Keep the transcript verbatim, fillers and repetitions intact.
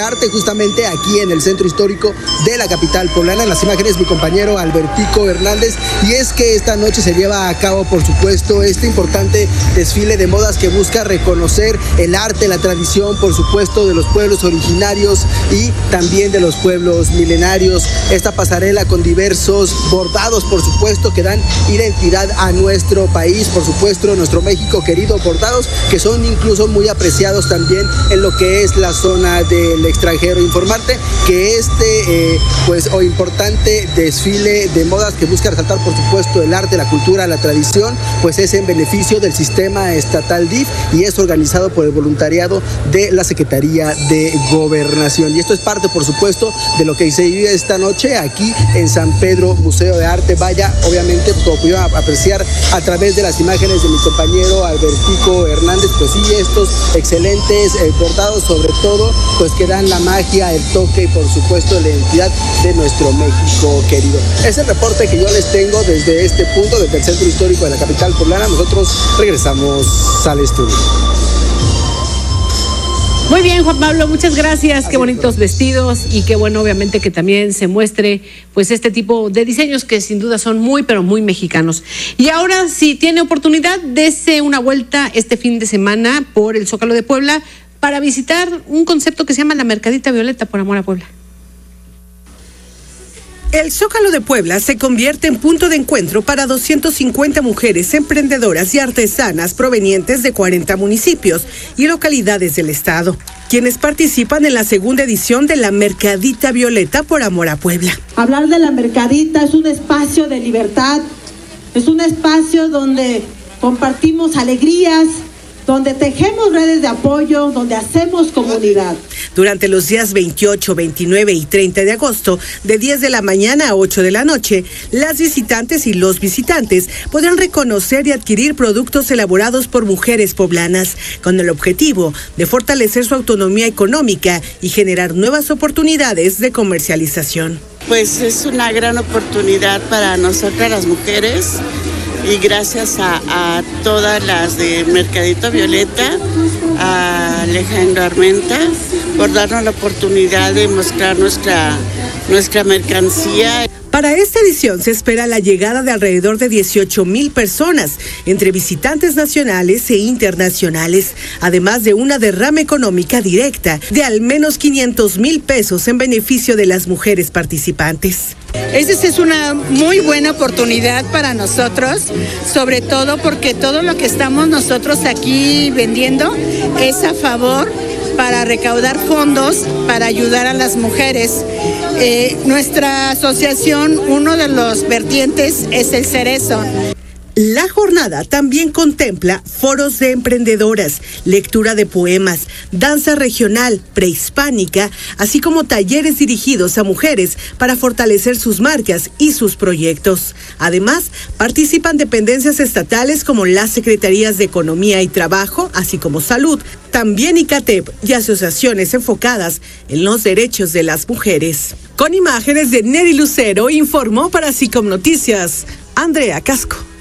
Arte, justamente aquí en el centro histórico de la capital poblana. En las imágenes mi compañero Albertico Hernández, y es que esta noche se lleva a cabo, por supuesto, este importante desfile de modas que busca reconocer el arte, la tradición, por supuesto, de los pueblos originarios y también de los pueblos milenarios. Esta pasarela con diversos bordados, por supuesto, que dan identidad a nuestro país, por supuesto, nuestro México querido, bordados que son incluso muy apreciados también en lo que es la zona del extranjero. Informarte que este, eh, pues, o importante desfile de modas que busca resaltar, por supuesto, el arte, la cultura, la tradición, pues es en beneficio del sistema estatal D I F y es organizado por el voluntariado de la Secretaría de Gobernación. Y esto es parte, por supuesto, de lo que se vive esta noche aquí en San Pedro Museo de Arte. Vaya, obviamente, como pudieron apreciar a través de las imágenes de mi compañero Albertico Hernández, pues sí, estos excelentes eh, bordados, sobre todo, pues que dan la magia, el toque y, por supuesto, la identidad de nuestro México querido. Es el reporte que yo les tengo desde este punto, desde el centro histórico de la capital poblana. Nosotros regresamos al estudio. Muy bien, Juan Pablo, muchas gracias. Qué bonitos vestidos y qué bueno, obviamente, que también se muestre pues este tipo de diseños que sin duda son muy, pero muy mexicanos. Y ahora, si tiene oportunidad, dése una vuelta este fin de semana por el Zócalo de Puebla para visitar un concepto que se llama la Mercadita Violeta por amor a Puebla. El Zócalo de Puebla se convierte en punto de encuentro para doscientas cincuenta mujeres emprendedoras y artesanas provenientes de cuarenta municipios y localidades del estado, quienes participan en la segunda edición de la Mercadita Violeta por amor a Puebla. Hablar de la Mercadita es un espacio de libertad, es un espacio donde compartimos alegrías, donde tejemos redes de apoyo, donde hacemos comunidad. Durante los días veintiocho, veintinueve y treinta de agosto, de diez de la mañana a ocho de la noche, las visitantes y los visitantes podrán reconocer y adquirir productos elaborados por mujeres poblanas, con el objetivo de fortalecer su autonomía económica y generar nuevas oportunidades de comercialización. Pues es una gran oportunidad para nosotras las mujeres, y gracias a, a todas las de Mercadito Violeta, a Alejandro Armenta, por darnos la oportunidad de mostrar nuestra, nuestra mercancía. Para esta edición se espera la llegada de alrededor de dieciocho mil personas, entre visitantes nacionales e internacionales, además de una derrama económica directa de al menos quinientos mil pesos en beneficio de las mujeres participantes. Esa es una muy buena oportunidad para nosotros, sobre todo porque todo lo que estamos nosotros aquí vendiendo es a favor para recaudar fondos para ayudar a las mujeres. Eh, nuestra asociación, uno de los vertientes es el Cerezo. La jornada también contempla foros de emprendedoras, lectura de poemas, danza regional, prehispánica, así como talleres dirigidos a mujeres para fortalecer sus marcas y sus proyectos. Además, participan dependencias estatales como las Secretarías de Economía y Trabajo, así como Salud, también ICATEP y asociaciones enfocadas en los derechos de las mujeres. Con imágenes de Neri Lucero, informó para SICOM Noticias, Andrea Casco.